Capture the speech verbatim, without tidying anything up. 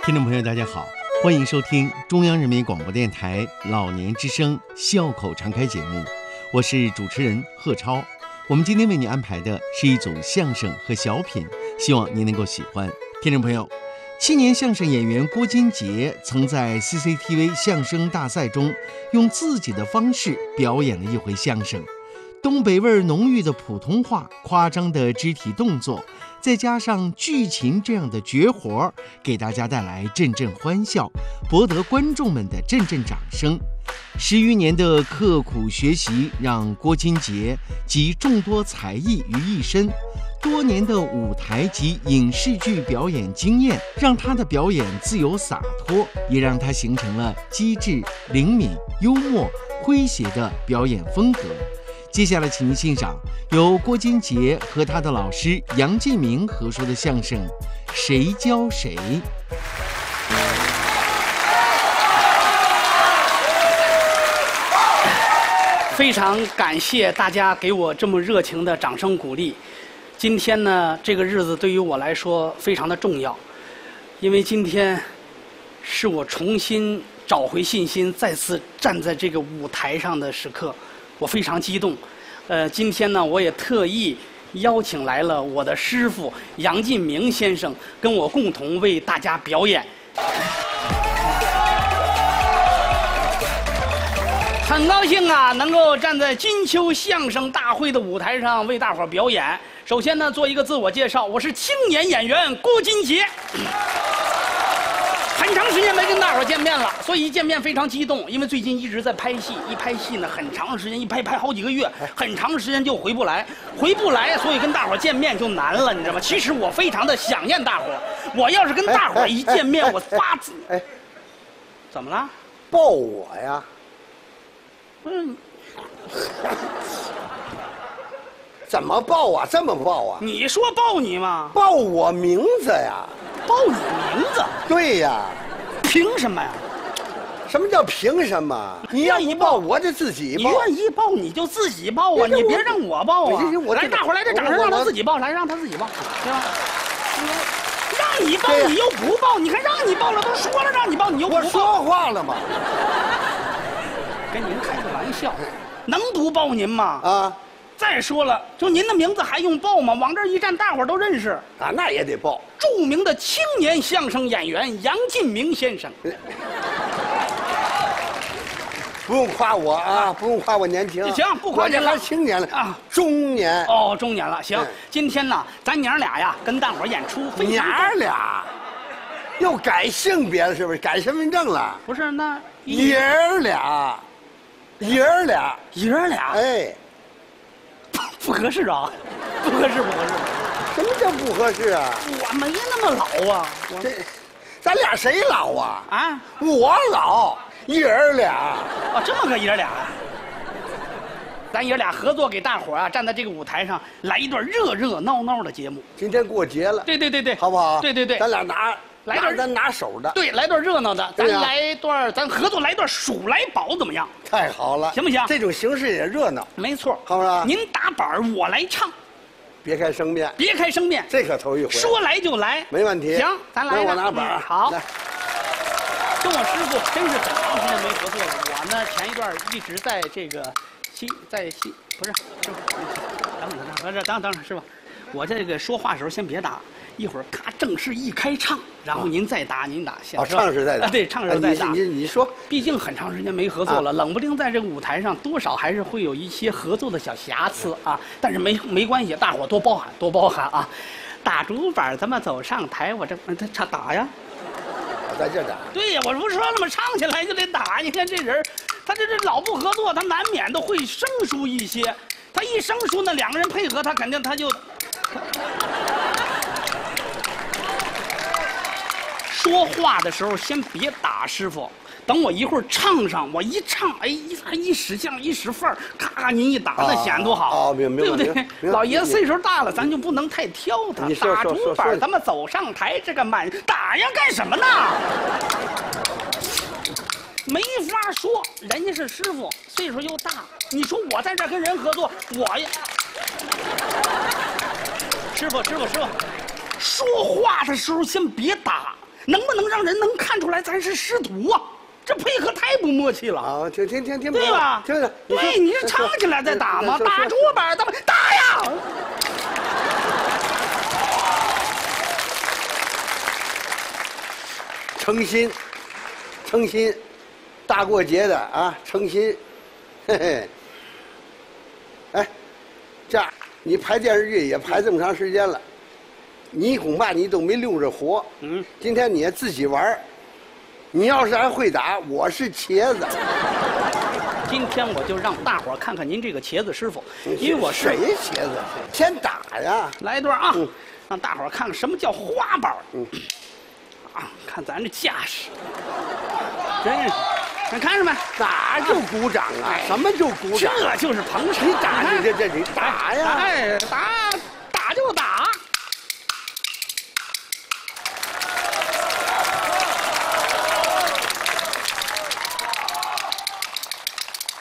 听众朋友大家好，欢迎收听中央人民广播电台老年之声笑口常开节目，我是主持人贺超。我们今天为您安排的是一组相声和小品，希望您能够喜欢。听众朋友，青年相声演员郭金杰曾在 C C T V 相声大赛中用自己的方式表演了一回相声，东北味浓郁的普通话，夸张的肢体动作，再加上剧情这样的绝活，给大家带来阵阵欢笑，博得观众们的阵阵掌声。十余年的刻苦学习，让郭金杰集众多才艺于一身。多年的舞台及影视剧表演经验，让他的表演自由洒脱，也让他形成了机智、灵敏、幽默、诙谐的表演风格。接下来，请您欣赏由郭金杰和他的老师杨进明合说的相声《谁教谁》。 非常感谢大家给我这么热情的掌声鼓励。今天呢，这个日子对于我来说非常的重要，因为今天是我重新找回信心，再次站在这个舞台上的时刻，我非常激动。呃，今天呢，我也特意邀请来了我的师傅杨进明先生，跟我共同为大家表演。很高兴啊，能够站在金秋相声大会的舞台上为大伙儿表演。首先呢，做一个自我介绍，我是青年演员郭金杰。很长时间没跟大伙儿见面了，所以一见面非常激动，因为最近一直在拍戏，一拍戏呢很长时间，一拍拍好几个月，很长时间就回不来，回不来，所以跟大伙儿见面就难了，你知道吗？其实我非常的想念大伙儿，我要是跟大伙儿一见面，我发自……哎，怎么了？ 抱我呀？ 嗯， 怎么抱啊？这么抱啊？ 你说抱你吗？ 抱我名字呀？ 报你名字？ 对呀。 凭什么呀？ 什么叫凭什么？你要一抱我就自己抱。 你愿意抱你就自己抱啊，你别让我抱啊！来，大伙来，这掌声让他自己抱，来让他自己抱，对吧？让你抱你又不抱，你看让你抱了，都说了让你抱，你又不抱。 我说话了吗？ 跟您开个玩笑，能不抱您吗？ 啊！ 再说了，就您的名字还用报吗？往这一站，大伙儿都认识啊，那也得报。 著名的青年相声演员杨进明先生。 不用夸我啊，不用夸我年轻。 行，不夸您了， 还青年了啊， 中年。 哦，中年了。行，今天呢，咱娘俩呀，跟大伙儿演出。 娘俩，又改性别了是不是？改身份证了？ 不是，那爷儿俩，爷儿俩， 爷儿俩。 哎。 不合适啊，不合适，不合适。 什么叫不合适啊？ 我没那么老啊， 这，咱俩谁老啊？ 啊， 我老，爷儿俩。 哦，这么个爷儿俩。咱爷俩合作给大伙儿啊，站在这个舞台上来一段热热闹闹的节目。 今天过节了， 对对对对， 好不好？ 对对对， 咱俩拿来段咱拿手的， 对，来段热闹的，咱来段，咱合作来段数来宝怎么样？ 太好了， 行不行？ 这种形式也热闹， 没错， 好不好？ 您打板我来唱， 别开生面， 别开生面， 这可头一回， 说来就来， 没问题。 行，咱来， 我拿板， 好。跟我师傅真是很长时间没合作了，我呢前一段一直在这个西，在西不是师傅，等等等等等等等师傅，我这个说话时候先别打。一会儿咔，正式一开唱，然后您再打，您打。 哦，唱时再打。 对，唱时再打。 你你说， 毕竟很长时间没合作了，冷不丁在这个舞台上，多少还是会有一些合作的小瑕疵啊。但是没没关系，大伙多包涵，多包涵啊。打竹板，咱们走上台，我这他唱打呀。 我在这打。 对呀，我不是说了吗？唱起来就得打。你看这人，他这这老不合作，他难免都会生疏一些。他一生疏呢，两个人配合，他肯定他就。说话的时候先别打，师傅，等我一会儿唱上，我一唱，哎，一一使劲一使范儿，咔咔您一打，那显多好， 哦，明白， 对不对？老爷子岁数大了，咱就不能太挑他。打竹板，咱们走上台，这个满打呀干什么呢？没法说，人家是师傅，岁数又大，你说我在这跟人合作，我呀，师傅，师傅，师傅，说话的时候先别打。 能不能让人能看出来咱是师徒啊？这配合太不默契了啊！听听听听， 对吧？ 听着， 对，你是唱起来再打嘛，打竹板，咱们打呀！ 诚心，诚心，大过节的啊，诚心，嘿嘿。哎，这样你排电视剧也排这么长时间了，你恐怕你都没溜着活。嗯，今天你也自己玩儿，你要是还会打，我是茄子。 今天我就让大伙儿看看您这个茄子师傅，因为我是谁茄子？先打呀！ 来一段啊， 嗯、 让大伙儿看看什么叫花板。嗯，啊，看咱这架势，真是，你看着没？ 打就鼓掌啊！什么就鼓掌？ 这就是捧场。 你打你这这你打呀！ 哎，打。